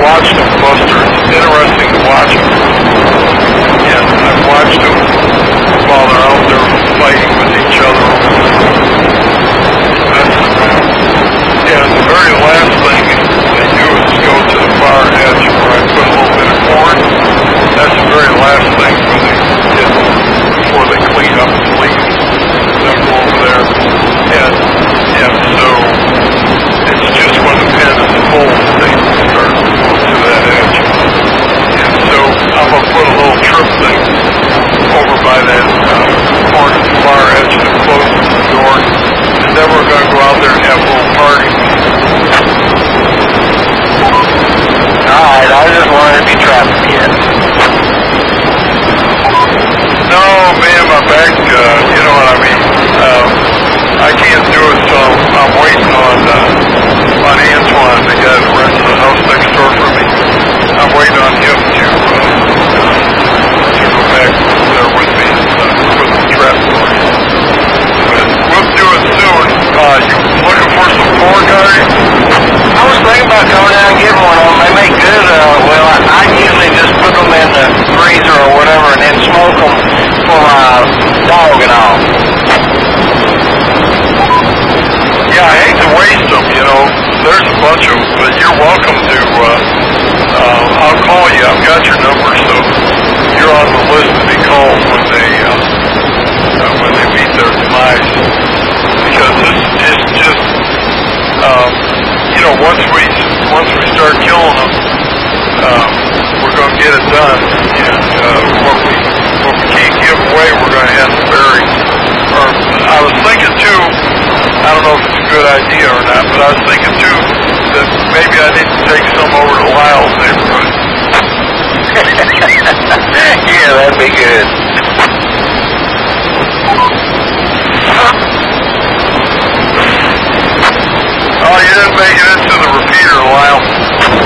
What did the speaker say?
watched them, Buster. It's interesting to watch them. And I've watched them while they're out there fighting with each other. And the very last thing they do is go to the far edge where I put a little bit of corn. That's the very last thing where they get before they clean up and leave. They'll go over there. And so it's just when the pen is full that they start going to that edge. And so I'm going to put a little trip thing over by that corner at the far edge that closes the door. And then we're going to go out there and have a little party. Alright, I just wanted to be trapped again. No, man, my back, you know what I mean. I can't do it, so I'm waiting on Antoine, the guy that rents the house next door from me. I'm waiting on him to go back there with me and put the trap for you. But we'll do it soon. You looking for some pork, are you? I was thinking about coming down and getting one of them. They make good, well, I usually just put them in the freezer or whatever and then smoke them for my dog and all. Yeah, I hate to waste them, you know. There's a bunch of them, but you're welcome to, I'll call you. I've got your number, so you're on the list to be called when they meet their demise. Because this is just, you know, once we start killing them, we're going to get it done. And what we can't give away, we're going to have to bury. Or I was thinking too, I don't know if it's a good idea or not, but I was thinking too that maybe I need to take some over to Lyle's neighborhood. Yeah, that'd be good. Oh, you didn't make it into the repeater, Lyle.